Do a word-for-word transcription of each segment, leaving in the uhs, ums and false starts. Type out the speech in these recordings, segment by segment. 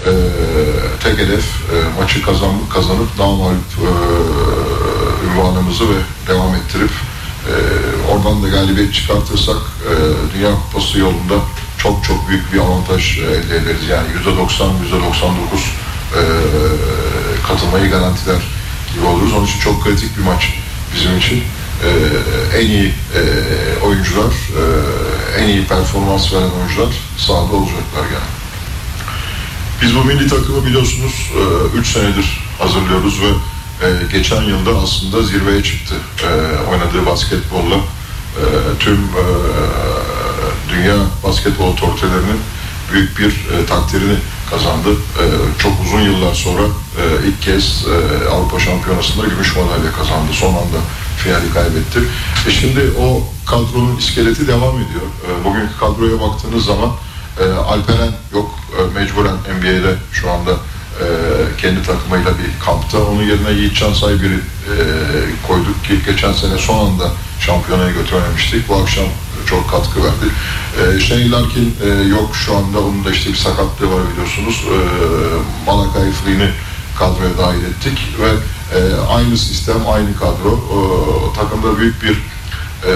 e, tek hedef e, maçı kazan, kazanıp namağlup e, ünvanımızı ve devam ettirip e, oradan da galibiyet çıkartırsak e, Dünya Kupası yolunda çok çok büyük bir avantaj elde ederiz. Yani yüzde doksan, yüzde doksan dokuz e, katılmayı garantiler gibi oluruz. Onun için çok kritik bir maç bizim için. Ee, en iyi e, oyuncular, e, en iyi performans veren oyuncular sahada olacaklar yani. Biz bu milli takımı biliyorsunuz üç e, senedir hazırlıyoruz ve e, geçen yılda aslında zirveye çıktı. E, oynadığı basketbolla e, tüm e, dünya basketbol otoritelerinin büyük bir e, takdirini kazandı. E, çok uzun yıllar sonra e, ilk kez e, Avrupa Şampiyonası'nda gümüş madalya kazandı. Son anda finali kaybetti. E şimdi o kadronun iskeleti devam ediyor. E, bugünkü kadroya baktığınız zaman e, Alperen yok. E, mecburen N B A'de şu anda e, kendi takımıyla bir kampta. Onun yerine Yiğitcan Saybir'i e, koyduk ki geçen sene son anda şampiyonaya götürememiştik. Bu akşam çok katkı verdi. E, Shane Larkin e, yok şu anda. Onun da işte bir sakatlığı var biliyorsunuz. E, Malakai Flynn'i kadroya dahil ettik ve e, aynı sistem, aynı kadro. E, takımda büyük bir e,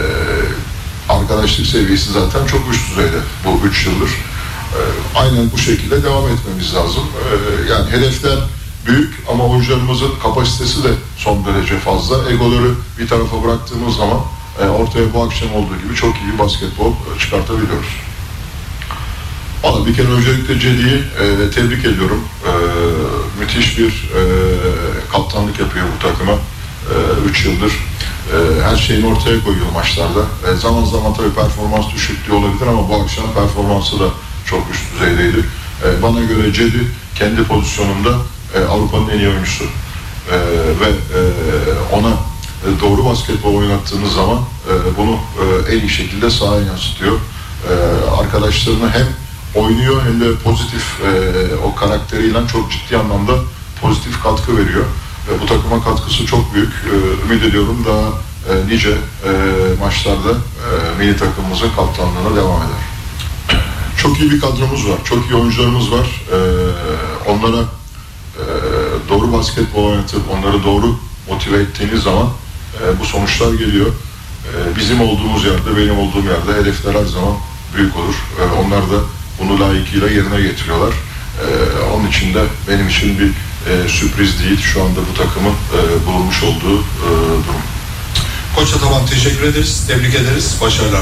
arkadaşlık seviyesi zaten çok üst düzeyde bu üç yıldır. E, aynen bu şekilde devam etmemiz lazım. E, yani hedefler büyük ama oyuncularımızın kapasitesi de son derece fazla. Egoları bir tarafa bıraktığımız zaman e, ortaya bu akşam olduğu gibi çok iyi bir basketbol çıkartabiliyoruz. Valla bir kere öncelikle Cedi'yi e, tebrik ediyorum. E, müthiş bir e, kaptanlık yapıyor bu takıma. üç e, yıldır e, her şeyini ortaya koyuyor maçlarda. E, zaman zaman tabii performans düşüklüğü olabilir ama bu akşam performansı da çok üst düzeydeydi. E, bana göre Cedi kendi pozisyonunda e, Avrupa'nın en iyi oyuncusu. E, ve e, ona e, doğru basketbol oynattığınız zaman e, bunu e, en iyi şekilde sahaya yansıtıyor. E, arkadaşlarını hem oynuyor hem de pozitif e, o karakteriyle çok ciddi anlamda pozitif katkı veriyor. E, bu takıma katkısı çok büyük. E, ümit ediyorum daha e, nice e, maçlarda e, milli takımımızın kaptanlığına devam eder. Çok iyi bir kadromuz var. Çok iyi oyuncularımız var. E, onlara e, doğru basketbol oynatıp onları doğru motive ettiğiniz zaman e, bu sonuçlar geliyor. E, bizim olduğumuz yerde, benim olduğum yerde hedefler her zaman büyük olur. E, onlar da bunu layıkıyla yerine getiriyorlar. Ee, onun için de benim için bir e, sürpriz değil şu anda bu takımın e, bulunmuş olduğu e, durum. Koç Ataman teşekkür ederiz, tebrik ederiz, başarılar.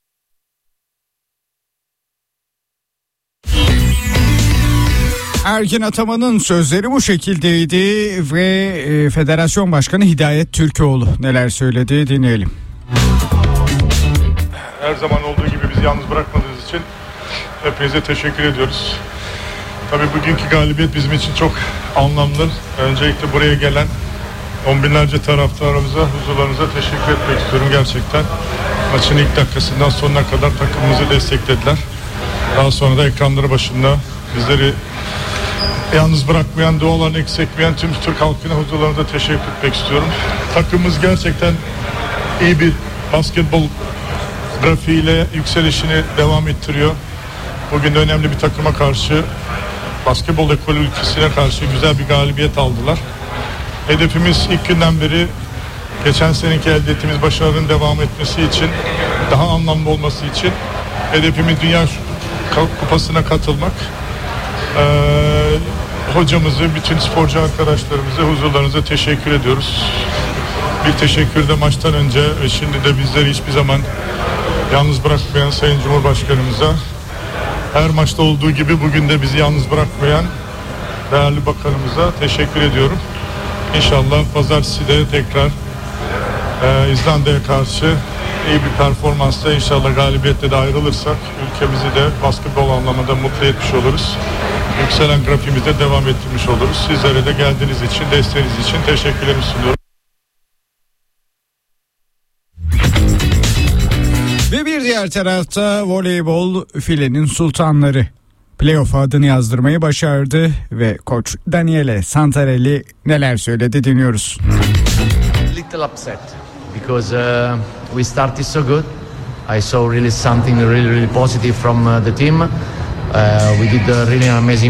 Ergin Ataman'ın sözleri bu şekildeydi ve e, Federasyon Başkanı Hidayet Türkoğlu neler söyledi dinleyelim. Her zaman olduğu gibi bizi yalnız bırakmadığınız için hepinize teşekkür ediyoruz. Tabii bugünkü galibiyet bizim için çok anlamlı. Öncelikle buraya gelen on binlerce taraftarımıza, huzurlarınıza teşekkür etmek istiyorum gerçekten. Maçın ilk dakikasından sonuna kadar takımımızı desteklediler. Daha sonra da ekranları başında bizleri yalnız bırakmayan, dualarını eksik etmeyen tüm Türk halkına huzurlarınıza teşekkür etmek istiyorum. Takımımız gerçekten iyi bir basketbol grafiğiyle yükselişini devam ettiriyor. Bugün de önemli bir takıma karşı, basketbol ekolü ülkesine karşı güzel bir galibiyet aldılar. Hedefimiz ilk günden beri geçen seneki elde ettiğimiz başarının devam etmesi için, daha anlamlı olması için hedefimiz Dünya Kupası'na katılmak. Ee, hocamızı, bütün sporcu arkadaşlarımıza, huzurlarınıza teşekkür ediyoruz. Bir teşekkür de maçtan önce ve şimdi de bizleri hiçbir zaman yalnız bırakmayan Sayın Cumhurbaşkanımıza, her maçta olduğu gibi bugün de bizi yalnız bırakmayan değerli bakanımıza teşekkür ediyorum. İnşallah pazartesi de tekrar e, İzlanda'ya karşı iyi bir performansla, inşallah galibiyetle de ayrılırsak ülkemizi de basketbol anlamında mutlu etmiş oluruz. Yükselen grafiğimizde devam ettirmiş oluruz. Sizlere de geldiğiniz için, desteğiniz için teşekkürlerimi sunuyorum. Ve bir diğer tarafta voleybol filenin sultanları playoff adını yazdırmayı başardı ve koç Daniele Santarelli neler söyledi dinliyoruz. Little upset because uh, we started so good. I saw really something really really positive from uh, the team. Uh, we did a really amazing